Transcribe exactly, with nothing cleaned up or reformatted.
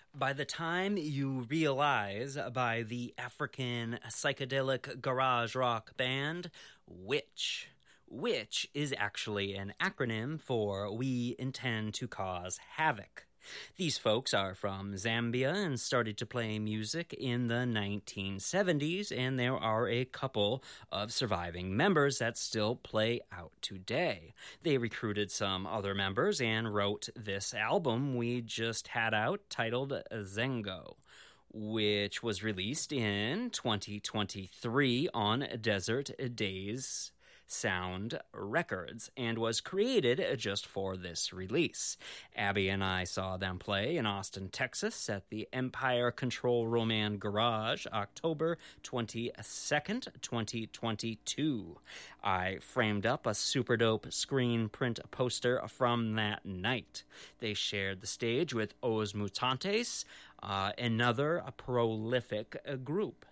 By the time you realize by the African psychedelic garage rock band, Witch. Which is actually an acronym for We Intend to Cause Havoc. These folks are from Zambia and started to play music in the nineteen seventies, and there are a couple of surviving members that still play out today. They recruited some other members and wrote this album we just had out titled Zengo, which was released in twenty twenty-three on Desert Days Sound Records and was created just for this release. Abby and I saw them play in Austin, Texas at the Empire Control Roman Garage, October twenty-second, twenty twenty-two. I framed up a super dope screen print poster from that night. They shared the stage with Os Mutantes, uh, another prolific group.